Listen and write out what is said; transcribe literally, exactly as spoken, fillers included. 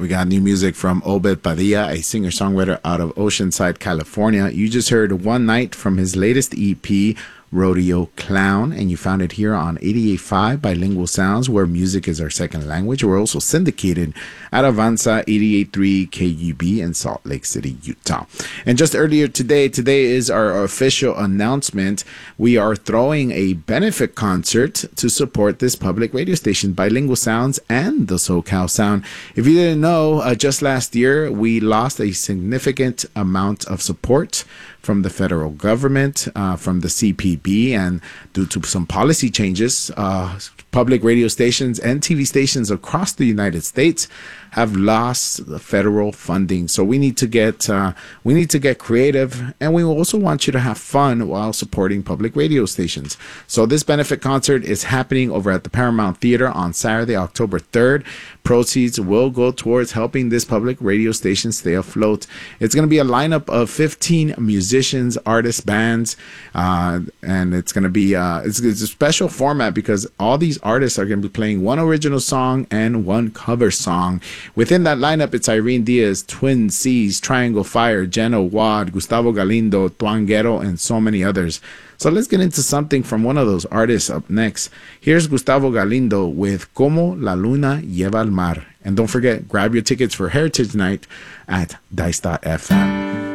We got new music from Obed Padilla, a singer-songwriter out of Oceanside, California. You just heard One Night from his latest E P, Rodeo Clown, and you found it here on eighty-eight point five Bilingual Sounds, where music is our second language. We're also syndicated at Avanza eighty-eight point three K U B in Salt Lake City, Utah. And just earlier today, today is our official announcement. We are throwing a benefit concert to support this public radio station, Bilingual Sounds and the SoCal Sound. If you didn't know, uh, just last year, we lost a significant amount of support from the federal government, uh, from the C P B, and due to some policy changes, uh, public radio stations and T V stations across the United States have lost the federal funding. So we need to get uh, we need to get creative, and we also want you to have fun while supporting public radio stations. So this benefit concert is happening over at the Paramount Theater on Saturday, October third. Proceeds will go towards helping this public radio station stay afloat. It's going to be a lineup of fifteen musicians, artists, bands, uh, and it's going to be uh, it's, it's a special format because all these artists are going to be playing one original song and one cover song. Within that lineup, it's Irene Diaz, Twin Seas, Triangle Fire, Jenna Wad, Gustavo Galindo, Tuanguero, and so many others. So let's get into something from one of those artists up next. Here's Gustavo Galindo with Como la Luna Lleva al Mar. And don't forget, grab your tickets for Heritage Night at Dice dot F M.